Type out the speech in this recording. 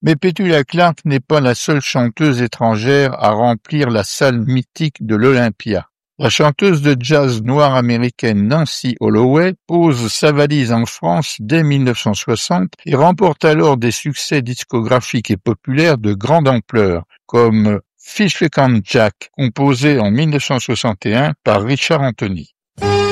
Mais Petula Clark n'est pas la seule chanteuse étrangère à remplir la salle mythique de l'Olympia. La chanteuse de jazz noire américaine Nancy Holloway pose sa valise en France dès 1960 et remporte alors des succès discographiques et populaires de grande ampleur, comme Fish Can Jack, composé en 1961 par Richard Anthony.